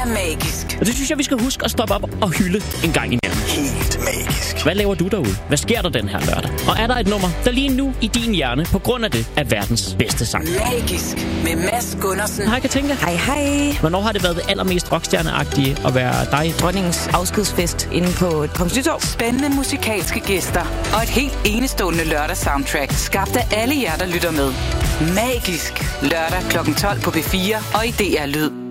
er magisk. Og det synes jeg, vi skal huske at stoppe op og hylde en gang imellem. Helt magisk. Hvad laver du derude? Hvad sker der den her lørdag? Og er der et nummer, der lige nu i din hjerne på grund af det er verdens bedste sang? Magisk med Mads Gundersen. Hej Katinka. Hej. Hvornår har det været det allermest rockstjerneagtige at være dig? Dronningens afskedsfest inde på Kongens Nytorv. Spændende musikalske gæster og et helt enestående lørdagssoundtrack, skabt af alle jer, der lytter med. Magisk. Lørdag kl. 12 på P4 og i DR Lyd.